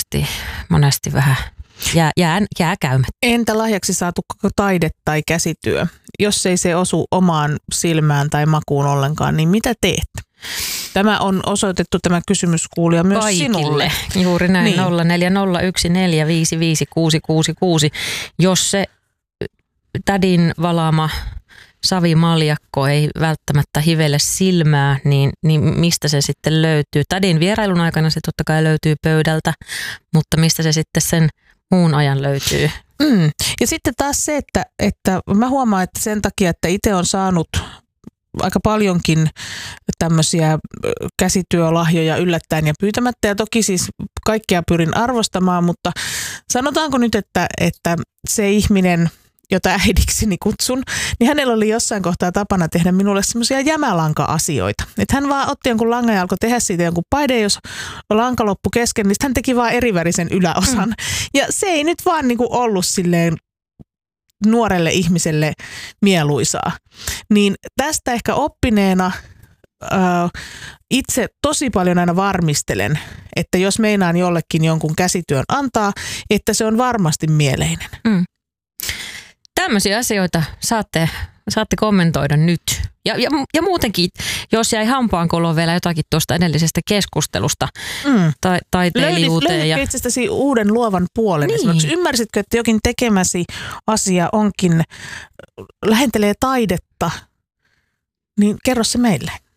monesti vähän jää käymättä. Entä lahjaksi saatu koko taide tai käsityö? Jos ei se osu omaan silmään tai makuun ollenkaan, niin mitä teet? Tämä on osoitettu tämä kysymys kuulija myös kaikille. Sinulle. Juuri näin, Niin. 0401455666. Jos se tädin valaama savimaljakko ei välttämättä hivele silmää, niin mistä se sitten löytyy? Tädin vierailun aikana se totta kai löytyy pöydältä, mutta mistä se sitten sen muun ajan löytyy? Ja sitten taas se, että mä huomaan, että sen takia, että itse on saanut aika paljonkin tämmöisiä käsityölahjoja yllättäen ja pyytämättä. Ja toki siis kaikkea pyrin arvostamaan, mutta sanotaanko nyt, että se ihminen, jota äidikseni kutsun, niin hänellä oli jossain kohtaa tapana tehdä minulle semmoisia jämälanka-asioita. Että hän vaan otti jonkun langan ja alkoi tehdä siitä jonkun paide, jos lanka loppui kesken, niin hän teki vaan erivärisen yläosan. Ja se ei nyt vaan niinku ollut silleen nuorelle ihmiselle mieluisaa. Niin tästä ehkä oppineena itse tosi paljon aina varmistelen, että jos meinaan jollekin jonkun käsityön antaa, että se on varmasti mieleinen. Tämmöisiä asioita saatte kommentoida nyt. Ja muutenkin, jos jäi hampaankoloon vielä jotakin tuosta edellisestä keskustelusta taiteilijuuteen. Löydätkö itsestäsi uuden luovan puolen? Niin. Esimerkiksi ymmärsitkö, että jokin tekemäsi asia onkin, lähentelee taidetta, niin kerro se meille.